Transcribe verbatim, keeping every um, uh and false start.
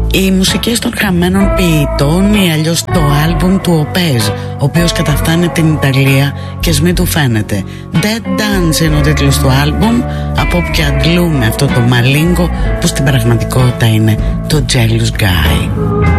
Οι μουσικές των χαμένων ποιητών ή αλλιώς το άλμπουμ του Οπέζ, ο οποίος καταφτάνει την Ιταλία και σ' μη του φαίνεται. Dead Dance είναι ο τίτλος του άλμπουμ, από όποια αντλούμε αυτό το μαλίνγκο που στην πραγματικότητα είναι το Jealous Guy.